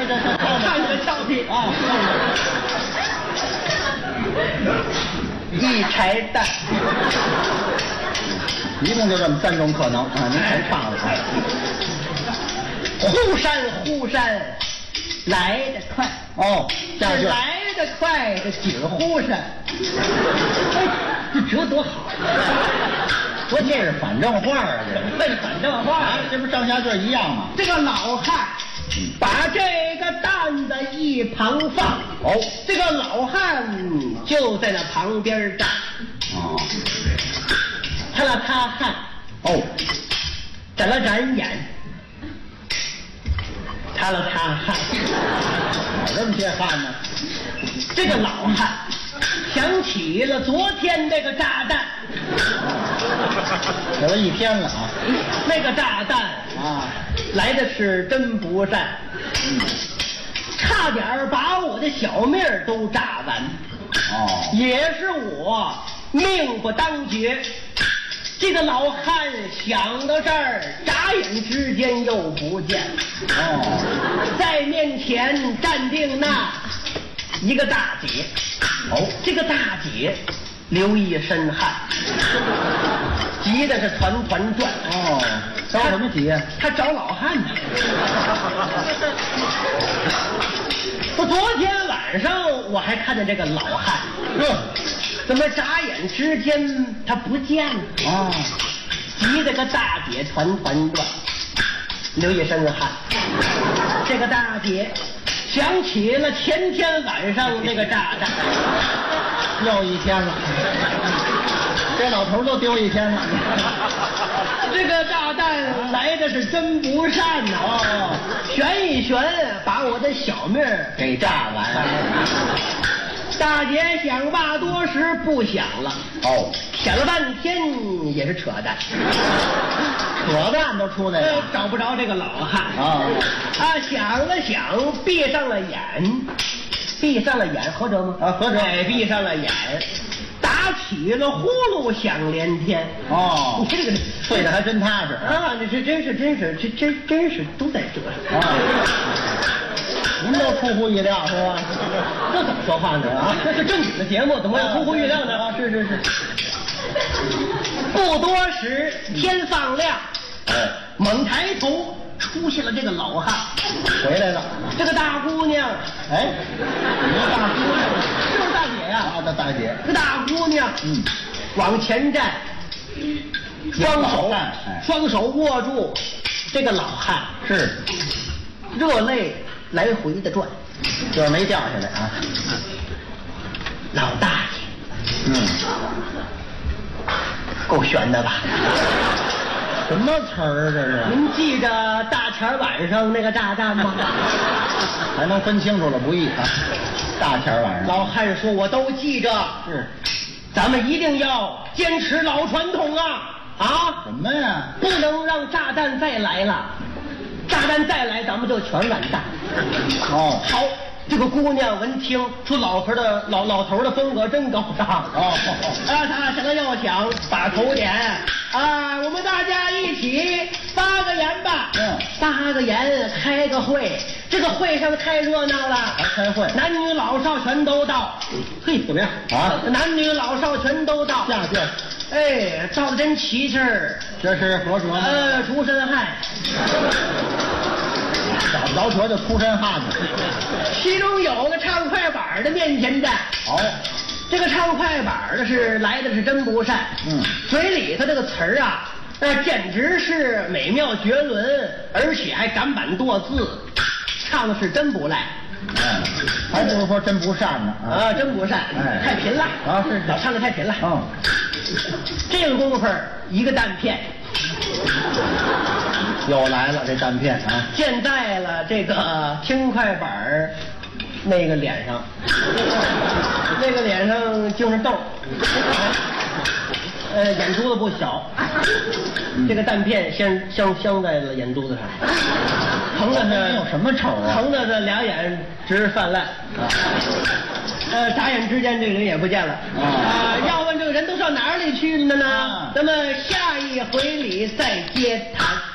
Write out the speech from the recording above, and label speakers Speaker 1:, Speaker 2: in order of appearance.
Speaker 1: 这看着俏皮啊。一柴蛋，
Speaker 2: 一共就这么3种可能啊！您全唱了啊！
Speaker 1: 忽闪，来得快
Speaker 2: 哦，下去
Speaker 1: 来得快的紧忽闪，哎，这折多好！
Speaker 2: 说这是反正话啊，这
Speaker 1: 问反正话
Speaker 2: 啊，这不上下句一样吗？
Speaker 1: 这个老汉把这个担子一旁放，
Speaker 2: 哦，
Speaker 1: 这个老汉就在那旁边站。
Speaker 2: 哦，
Speaker 1: 他了他汗，
Speaker 2: 哦，
Speaker 1: 眨了眨眼，他了他汗，
Speaker 2: 哪这么些汗呢？
Speaker 1: 这个老汉想起了昨天那个炸弹，
Speaker 2: 有了1天了啊！
Speaker 1: 那个炸弹
Speaker 2: 啊，
Speaker 1: 来的是真不善，差点把我的小命都炸完。
Speaker 2: 哦，
Speaker 1: 也是我命不当绝。这个老汉想到这儿，眨眼之间又不见。
Speaker 2: 哦，
Speaker 1: 在面前站定那一个大姐。
Speaker 2: 哦，
Speaker 1: 这个大姐流一身汗，急的是团团转。
Speaker 2: 哦，着什么急呀？
Speaker 1: 他找老汉呢。说昨天晚上我还看见这个老汉，怎么眨眼之间他不见了？
Speaker 2: 啊，
Speaker 1: 急得个大姐团团转，流一身汗。这个大姐想起了前天晚上那个炸弹，
Speaker 2: 又1天了，这老头都丢1天了。
Speaker 1: 这个炸弹来的是真不善呐！
Speaker 2: 哦，
Speaker 1: 旋一旋，把我的小命给炸完。大姐想罢多时，不想了。
Speaker 2: 哦，
Speaker 1: 想了半天也是扯淡，
Speaker 2: 扯淡都出来了。
Speaker 1: 找不着这个老汉。想了想，闭上了眼，合辙吗？
Speaker 2: 合辙。
Speaker 1: 哎，闭上了眼，打起了呼噜响连天。
Speaker 2: 哦，
Speaker 1: 你这个
Speaker 2: 睡得还真踏实
Speaker 1: 啊！这真是都在这儿。
Speaker 2: 您都出乎意料是吧？
Speaker 1: 这怎么说话呢？啊，这是正经的节目，怎么会出乎意料呢？
Speaker 2: 啊，是。
Speaker 1: 不多时，天放亮，猛抬头，出现了这个老汉，
Speaker 2: 回来了。
Speaker 1: 这个大姑娘，
Speaker 2: 哎，你这大姑娘
Speaker 1: 就是大姐呀。
Speaker 2: 啊，大姐。
Speaker 1: 这大姑娘，往前站，双手握住这个老汉，
Speaker 2: 是，
Speaker 1: 热泪来回的转，
Speaker 2: 就是没掉下来啊。
Speaker 1: 老大爷，够悬的吧？
Speaker 2: 什么词儿这是？
Speaker 1: 您记着大前晚上那个炸弹吗？
Speaker 2: 还能分清楚了不易啊！大前晚上，
Speaker 1: 老汉说：“我都记着。”
Speaker 2: 是，
Speaker 1: 咱们一定要坚持老传统啊！啊？
Speaker 2: 什么呀？
Speaker 1: 不能让炸弹再来了，炸弹再来，咱们就全完蛋。
Speaker 2: 哦，
Speaker 1: 好。这个姑娘闻听说老头的风格真高尚他想要把头点啊，我们大家一起发个言吧。发个言，开个会，这个会上太热闹了，
Speaker 2: 还开会，
Speaker 1: 男女老少全都到。嘿，怎么样啊？男女老少全都到，
Speaker 2: 下地儿。
Speaker 1: 哎，到的真齐气儿。
Speaker 2: 这是何蛇？
Speaker 1: 出身汗。
Speaker 2: 找不着蛇就出身汗子。
Speaker 1: 其中有个唱快板的面前站。这个唱快板的来的是真不善。嘴里头这个词儿啊，简直是美妙绝伦，而且还赶板跺字，唱的是真不赖。
Speaker 2: 还不如说真不善呢
Speaker 1: 啊！真不善，太贫了
Speaker 2: 啊！是
Speaker 1: 老唱的太贫了。这个功夫一个弹片。
Speaker 2: 又来了这弹片啊！
Speaker 1: 溅在了这个听快板那个脸上，那个脸上就是痘，眼珠子不小，这个弹片先镶在了眼珠子上，疼的是
Speaker 2: 有什么丑啊？
Speaker 1: 疼的是俩眼直泛滥眨眼之间这个人也不见了要问这个人都上哪里去了呢？咱们下一回里再接谈。